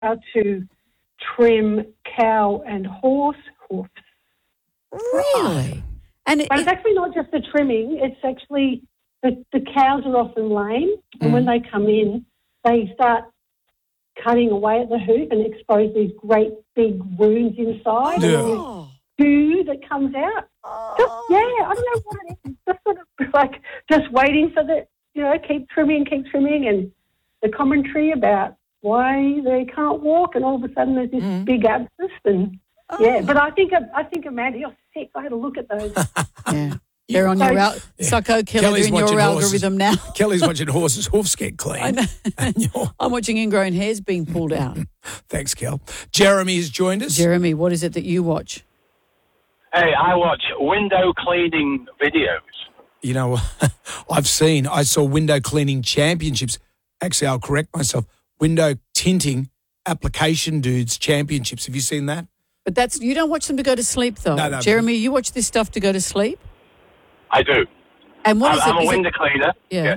how to trim cow and horse hoofs. Really? And But it's actually not just the trimming. It's actually the cows are often lame, and when they come in, they start cutting away at the hoof and expose these great big wounds inside. Oh. Goo that comes out. I don't know what it is. Just sort of like just waiting for the, keep trimming, and the commentary about why they can't walk, and all of a sudden there's this big abscess, and But I think Amanda, you're sick. I had a look at those. Yeah. They're on your Succo Kelly, they're in your algorithm now. Kelly's watching horses' hoofs get clean. I know. I'm watching ingrown hairs being pulled out. Thanks, Kel. Jeremy has joined us. Jeremy, what is it that you watch? Hey, I watch window cleaning videos. I saw window cleaning championships. Actually, I'll correct myself. Window tinting application dudes championships. Have you seen that? But you don't watch them to go to sleep, though. No. Jeremy, you watch this stuff to go to sleep? I do. And what is it? I'm a window cleaner. Yeah.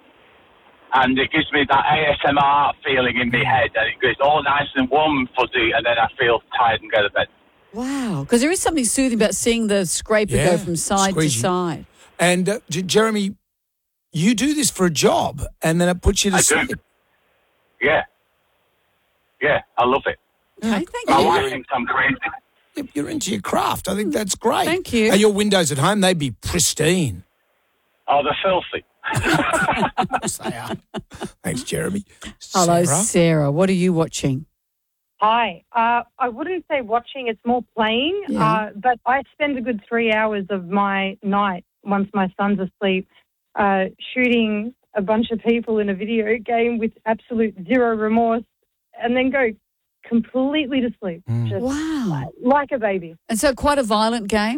And it gives me that ASMR feeling in my head, and it goes all nice and warm and fuzzy, and then I feel tired and go to bed. Wow. Because there is something soothing about seeing the scraper go from side to side. And, Jeremy, you do this for a job, and then it puts you to sleep. Do. Yeah. Yeah, I love it. Okay, thank My you. wife thinks I'm crazy. You're into your craft. I think that's great. Thank you. And your windows at home, they'd be pristine. Oh, they're filthy. Yes, they are. Thanks, Jeremy. Hello, Sarah. What are you watching? Hi. I wouldn't say watching, it's more playing, but I spend a good 3 hours of my night, once my son's asleep, shooting a bunch of people in a video game with absolute zero remorse, and then go completely to sleep. Just like a baby. And so quite a violent game?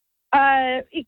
It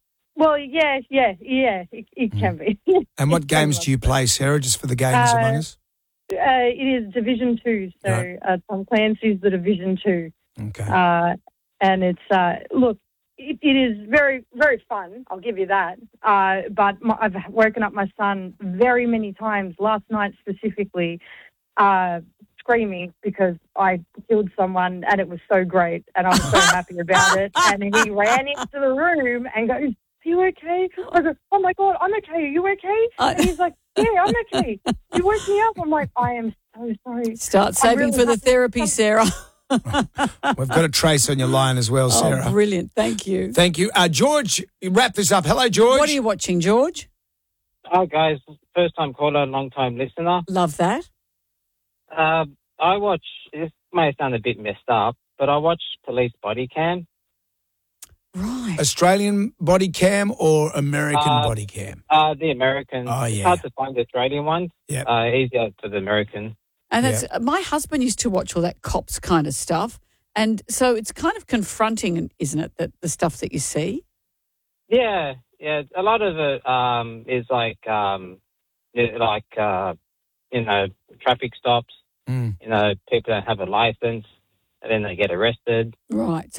can be. And what games do you play, Sarah, just for the gamers among us? It is Division 2, so Tom Clancy's the Division 2. Okay. And it's, it is very, very fun, I'll give you that. But I've woken up my son very many times, last night specifically, screaming because I killed someone, and it was so great, and I was so happy about it. And he ran into the room and goes, "Are you okay?" I go, "Oh my God, I'm okay. Are you okay?" And he's like, "Yeah, I'm okay. You woke me up." I'm like, "I am so sorry." Start saving for the therapy, Sarah. We've got a Trace on your line as well, Sarah. Oh, brilliant. Thank you. Thank you. George, wrap this up. Hello, George. What are you watching, George? Hi, guys. First time caller, long time listener. Love that. I watch, this may sound a bit messed up, but I watch Police Body Cam. Right. Australian body cam or American body cam? The American. Oh, yeah. It's hard to find the Australian ones. Yeah. Easier for the American. And that's my husband used to watch all that cops kind of stuff. And so it's kind of confronting, isn't it, that the stuff that you see? Yeah. A lot of it is traffic stops. People don't have a license, and then they get arrested. Right.